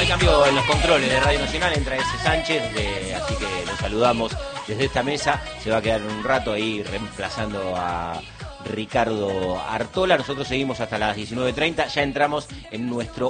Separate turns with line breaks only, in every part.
hay cambio en los controles de Radio Nacional, entra ese Sánchez, así que lo saludamos desde esta mesa. Se va a quedar un rato ahí reemplazando a Ricardo Artola. Nosotros seguimos hasta las 19:30. Ya entramos en nuestro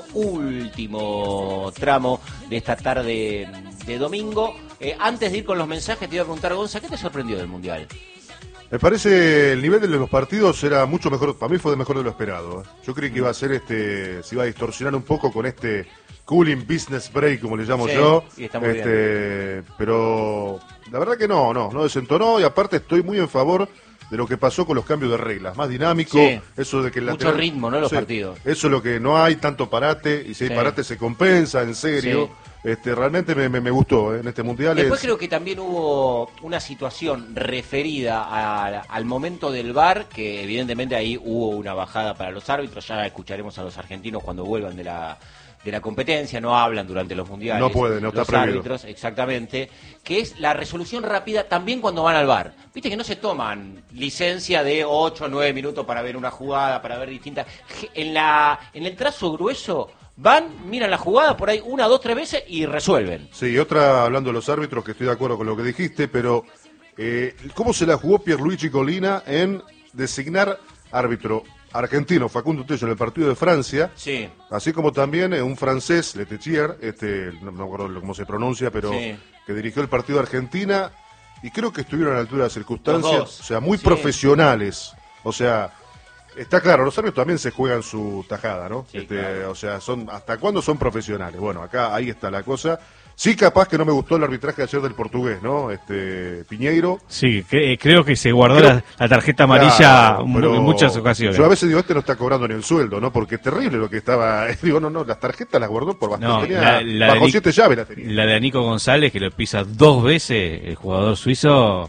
último tramo de esta tarde de domingo. Antes de ir con los mensajes, te iba a preguntar, Gonza, ¿qué te sorprendió del Mundial?
Me parece el nivel de los partidos era mucho mejor, para mí fue mejor de lo esperado. Yo creí que iba a ser se iba a distorsionar un poco con este cooling business break, como le llamo yo.
Y está muy bien.
Pero la verdad que no desentonó, y aparte estoy muy en favor de lo que pasó con los cambios de reglas, más dinámico, eso de que el
mucho ritmo, ¿no? Los partidos.
Eso es lo que no hay tanto parate, y si hay parate se compensa, en serio. Realmente me gustó en este Mundial.
Después creo que también hubo una situación referida al momento del VAR, que evidentemente ahí hubo una bajada para los árbitros. Ya escucharemos a los argentinos cuando vuelvan de la competencia, no hablan durante los mundiales.
No pueden, no está
los
prohibido.
Árbitros, exactamente, que es la resolución rápida también cuando van al VAR. Viste que no se toman licencia de 8 o 9 minutos para ver una jugada, para ver distintas. En el trazo grueso van, miran la jugada por ahí 1, 2, 3 veces y resuelven.
Sí, otra hablando de los árbitros, que estoy de acuerdo con lo que dijiste, pero ¿cómo se la jugó Pierluigi Collina en designar árbitro argentino, Facundo Tello, en el partido de Francia?
Sí.
Así como también un francés, Letechier, no me acuerdo cómo se pronuncia, pero que dirigió el partido de Argentina, y creo que estuvieron a la altura de las circunstancias, o sea, muy profesionales. O sea, está claro, los árbitros también se juegan su tajada, ¿no?
Sí, claro.
O sea, ¿hasta cuándo son profesionales? Bueno, ahí está la cosa. Sí, capaz que no me gustó el arbitraje ayer del portugués, ¿no? Piñeiro.
Sí, creo que se guardó la tarjeta amarilla en muchas ocasiones.
Yo a veces digo, no está cobrando ni el sueldo, ¿no? Porque es terrible lo que estaba. Digo, no, las tarjetas las guardó por bastante.
No,
bajo 7 llaves la tenía.
La de Nico González, que lo pisa 2 veces, el jugador suizo,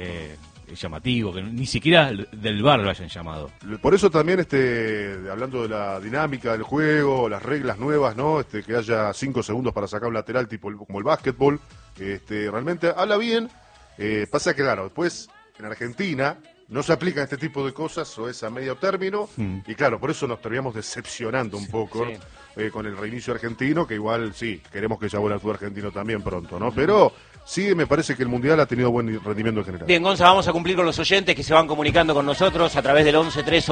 llamativo, que ni siquiera del VAR lo hayan llamado.
Por eso también, hablando de la dinámica del juego, las reglas nuevas, ¿no? Que haya 5 segundos para sacar un lateral, como el básquetbol, realmente habla bien. Pasa que, claro, después en Argentina no se aplican este tipo de cosas, o es a medio término, y claro, por eso nos terminamos decepcionando un poco con el reinicio argentino, que igual sí, queremos que ya vuelva el fútbol argentino también pronto, ¿no? Pero sí, me parece que el Mundial ha tenido buen rendimiento en general.
Bien, Gonza, vamos a cumplir con los oyentes que se van comunicando con nosotros a través del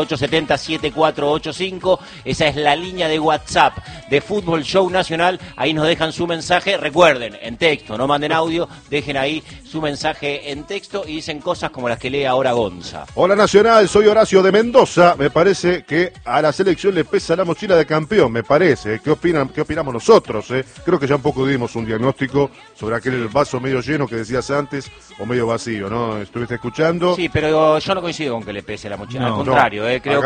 11-3870-7485. Esa es la línea de WhatsApp de Fútbol Show Nacional. Ahí nos dejan su mensaje. Recuerden, en texto, no manden audio, dejen ahí su mensaje en texto y dicen cosas como las que lee ahora Gonza.
Hola Nacional, soy Horacio de Mendoza. Me parece que a la selección le pesa la mochila de campeón, me parece. ¿Qué opinamos nosotros? Creo que ya un poco dimos un diagnóstico sobre aquel vaso medio lleno que decías antes, o medio vacío, ¿no? ¿Estuviste escuchando?
Sí, pero yo no coincido con que le pese la mochila, al contrario, creo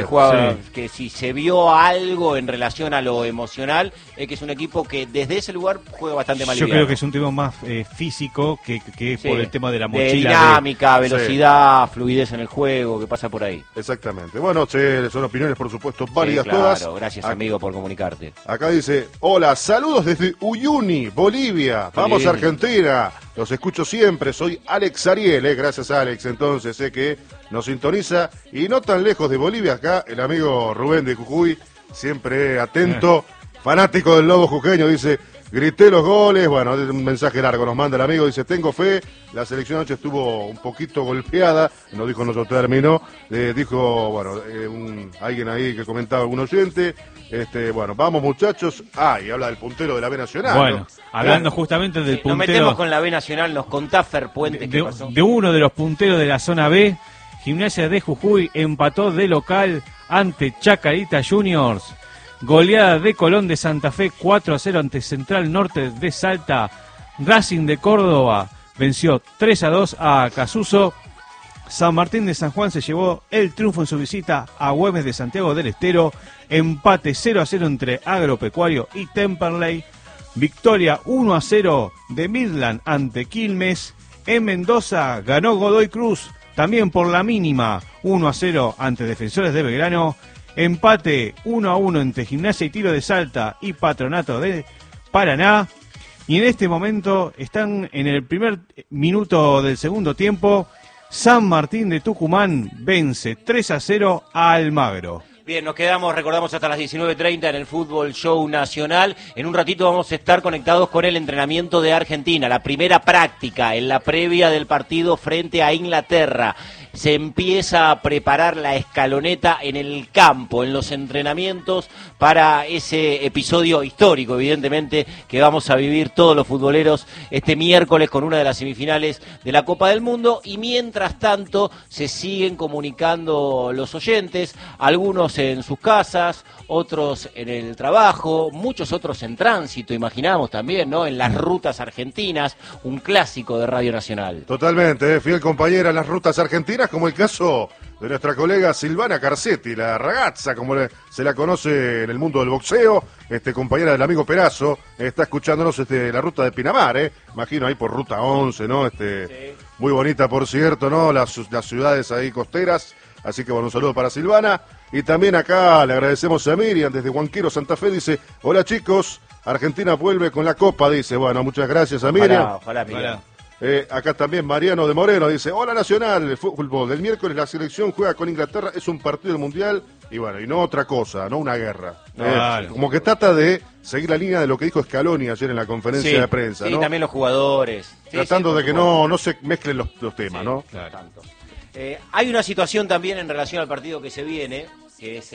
que si se vio algo en relación a lo emocional, es que es un equipo que desde ese lugar juega bastante mal.
Yo creo que es un tema más físico que por el tema de la mochila.
De dinámica, velocidad, fluidez en el juego, que pasa por ahí.
Exactamente. Bueno, son opiniones, por supuesto, válidas todas.
Claro, gracias amigo por comunicarte.
Acá dice, hola, saludos desde Uyuni, Bolivia. Vamos a Argentina. Los escucho siempre, soy Alex Ariel, gracias Alex, entonces que nos sintoniza, y no tan lejos de Bolivia, acá el amigo Rubén de Jujuy, siempre atento, fanático del lobo jujeño, dice, grité los goles, bueno, un mensaje largo nos manda el amigo, dice, tengo fe, la selección anoche estuvo un poquito golpeada, no dijo en otro término, dijo, bueno, alguien ahí que comentaba, algún oyente, bueno, vamos muchachos, y habla del puntero de la B Nacional.
Bueno,
¿no?
hablando justamente del puntero.
Nos metemos con la B Nacional, nos contá Fer Puente qué pasó.
De uno de los punteros de la zona B, Gimnasia de Jujuy empató de local ante Chacarita Juniors. Goleada de Colón de Santa Fe 4-0 ante Central Norte de Salta. Racing de Córdoba venció 3-2 a Casuso. San Martín de San Juan se llevó el triunfo en su visita a Güemes de Santiago del Estero. Empate 0-0 entre Agropecuario y Temperley. Victoria 1-0 de Midland ante Quilmes. En Mendoza ganó Godoy Cruz, también por la mínima, 1-0 ante Defensores de Belgrano. Empate 1-1 entre Gimnasia y Tiro de Salta y Patronato de Paraná. Y en este momento están en el primer minuto del segundo tiempo. San Martín de Tucumán vence 3-0 a Almagro.
Bien, nos quedamos, recordamos, hasta las 19:30 en el Fútbol Show Nacional. En un ratito vamos a estar conectados con el entrenamiento de Argentina, la primera práctica en la previa del partido frente a Inglaterra. Se empieza a preparar la escaloneta en el campo, en los entrenamientos, para ese episodio histórico, evidentemente, que vamos a vivir todos los futboleros este miércoles con una de las semifinales de la Copa del Mundo. Y mientras tanto, se siguen comunicando los oyentes, algunos en sus casas, otros en el trabajo, muchos otros en tránsito, imaginamos también, ¿no? En las rutas argentinas, un clásico de Radio Nacional.
Totalmente, fiel compañera en las rutas argentinas, como el caso de nuestra colega Silvana Carcetti, la ragazza, como se la conoce en el mundo del boxeo, compañera del amigo Perazo, está escuchándonos la ruta de Pinamar, imagino ahí por ruta 11, ¿no?
Sí.
Muy bonita, por cierto, ¿no? Las ciudades ahí costeras, así que bueno, un saludo para Silvana. Y también acá le agradecemos a Miriam desde Huanquero, Santa Fe, dice, hola chicos, Argentina vuelve con la Copa, dice, bueno, muchas gracias a Miriam.
Ojalá, Miriam.
Acá también Mariano de Moreno dice, hola Nacional, el fútbol del miércoles la selección juega con Inglaterra, es un partido mundial y bueno, y no otra cosa, no una guerra.
Claro.
Como que trata de seguir la línea de lo que dijo Scaloni ayer en la conferencia de prensa,
sí,
¿no?
también los jugadores.
Tratando de que no se mezclen los temas,
Sí,
¿no?
Claro.
Tanto. Hay una situación también en relación al partido que se viene, que es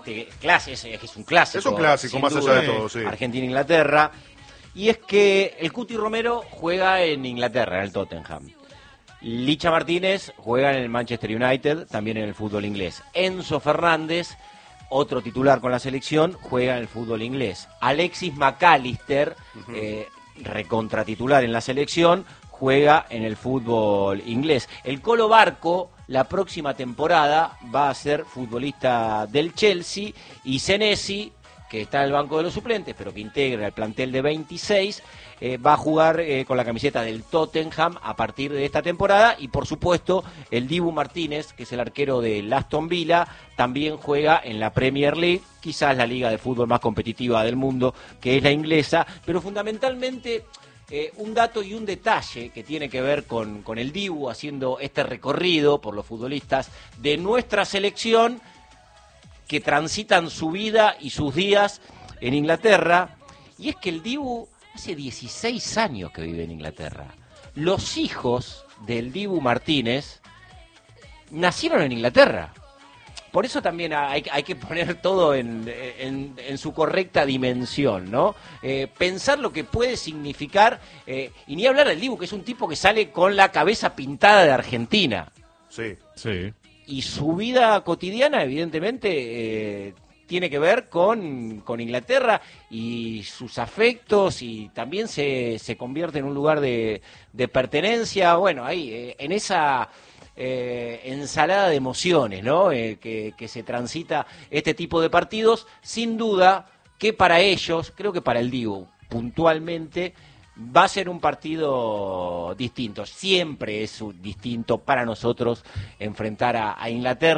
es un clásico.
Es un clásico,
sin
más
duda,
allá de todo, sí.
Argentina-Inglaterra. Y es que el Cuti Romero juega en Inglaterra, en el Tottenham. Licha Martínez juega en el Manchester United, también en el fútbol inglés. Enzo Fernández, otro titular con la selección, juega en el fútbol inglés. Alexis McAllister, recontratitular en la selección, juega en el fútbol inglés. El Colo Barco, la próxima temporada, va a ser futbolista del Chelsea, y Senesi, que está en el banco de los suplentes, pero que integra el plantel de 26, va a jugar con la camiseta del Tottenham a partir de esta temporada. Y por supuesto, el Dibu Martínez, que es el arquero del Aston Villa, también juega en la Premier League, quizás la liga de fútbol más competitiva del mundo, que es la inglesa, pero fundamentalmente un dato y un detalle que tiene que ver con el Dibu haciendo este recorrido por los futbolistas de nuestra selección, que transitan su vida y sus días en Inglaterra, y es que el Dibu hace 16 años que vive en Inglaterra. Los hijos del Dibu Martínez nacieron en Inglaterra. Por eso también hay que poner todo en su correcta dimensión, ¿no? Pensar lo que puede significar, y ni hablar del Dibu, que es un tipo que sale con la cabeza pintada de Argentina.
Sí.
Sí.
Y su vida cotidiana, evidentemente, tiene que ver con Inglaterra y sus afectos, y también se convierte en un lugar de pertenencia. Bueno, ahí, en esa ensalada de emociones, ¿no? Que se transita este tipo de partidos, sin duda que para ellos, creo que para el Dibu puntualmente, va a ser un partido distinto. Siempre es distinto para nosotros enfrentar a Inglaterra.